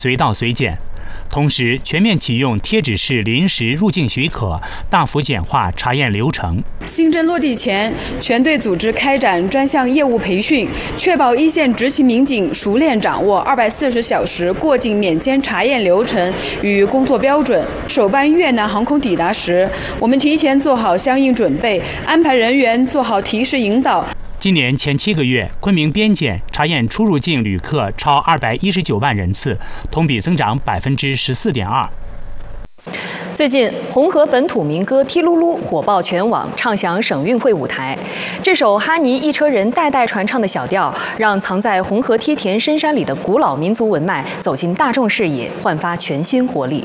随到随检。同时，全面启用贴纸式临时入境许可，大幅简化查验流程。 新政落地前，全队组织开展专项业务培训，确保一线执勤民警熟练掌握240小时过境免签查验流程与工作标准。首班越南航空抵达时，我们提前做好相应准备，安排人员做好提示引导。 今年前7个月，昆明边检查验出入境旅客超219万人次，同比增长14.2%。 最近，红河本土民歌《踢噜噜》火爆全网，唱响省运会舞台。这首哈尼一车人代代传唱的小调，让藏在红河梯田深山里的古老民族文脉走进大众视野，焕发全新活力。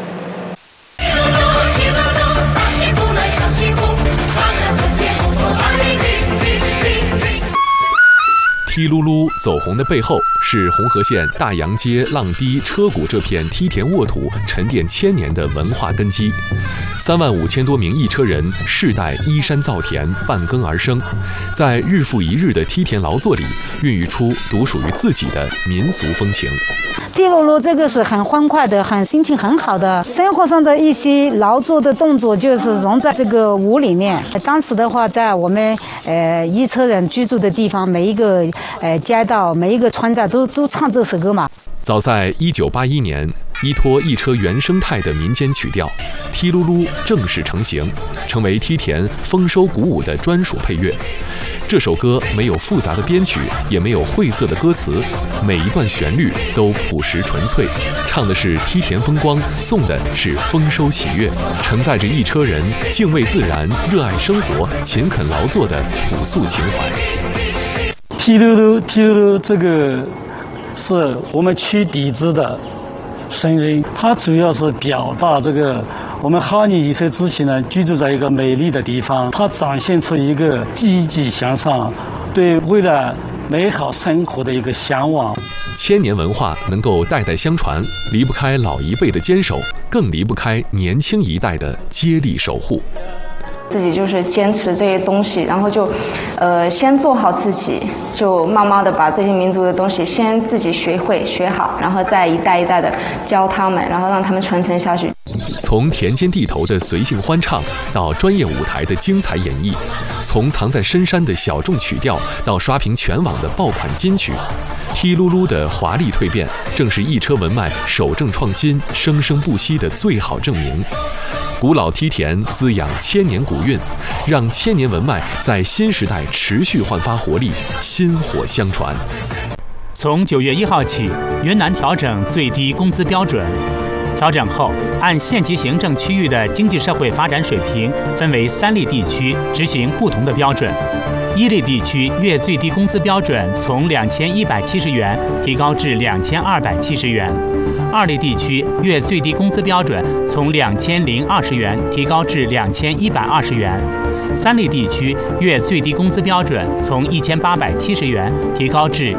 踢噜噜走红的背后，是红河县大洋街、浪堤、车谷这片梯田沃土沉淀1000年的文化根基。35000多名一车人世代依山造田，伴耕而生，在日复一日的梯田劳作里，孕育出独属于自己的民俗风情。 踢噜噜这个是很欢快的，很心情很好的，生活上的一些劳作的动作就是融在这个舞里面。当时的话，在我们一车人居住的地方，每一个街道、每一个村寨都唱这首歌嘛。 早在1981年，依托一车原生态的民间曲调，踢噜噜正式成型，成为梯田丰收鼓舞的专属配乐。这首歌没有复杂的编曲，也没有晦涩的歌词，每一段旋律都朴实纯粹，唱的是梯田风光，颂的是丰收喜悦，承载着一车人敬畏自然、热爱生活、勤恳劳作的朴素情怀。 踢噜噜，踢噜噜，这个是我们区底子的声音，它主要是表达这个我们哈尼一车支群呢居住在一个美丽的地方，它展现出一个积极向上，对未来美好生活的一个向往。 1000年文化能够代代相传，离不开老一辈的坚守，更离不开年轻一代的接力守护。 自己就是坚持这些东西，然后就，先做好自己，就慢慢的把这些民族的东西先自己学会学好，然后再一代一代的教他们，然后让他们传承下去。 从田间地头的随性欢唱，到专业舞台的精彩演绎，从藏在深山的小众曲调，到刷屏全网的爆款金曲，踢噜噜的华丽蜕变，正是一车文脉守正创新、生生不息的最好证明。古老梯田滋养1000年古韵，让1000年文脉在新时代持续焕发活力，薪火相传。 从9月1号起，云南调整最低工资标准。调整后，按县级行政区域的经济社会发展水平，分为3类地区执行不同的标准。1类地区月最低工资标准从2170元提高至2270元。2类地区月最低工资标准从2020元提高至2120元。3类地区月最低工资标准从1870元提高至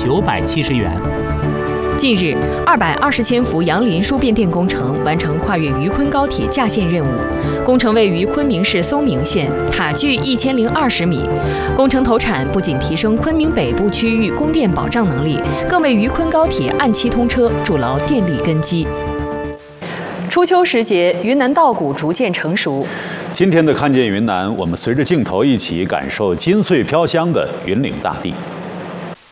1970元。 近日，220千伏杨林输变电工程完成跨越渝昆高铁架线任务。工程位于昆明市松明县，塔距1020米。工程投产不仅提升昆明北部区域供电保障能力，更为渝昆高铁按期通车筑牢电力根基。初秋时节，云南稻谷逐渐成熟。 今天的看见云南，我们随着镜头一起感受金穗飘香的云岭大地。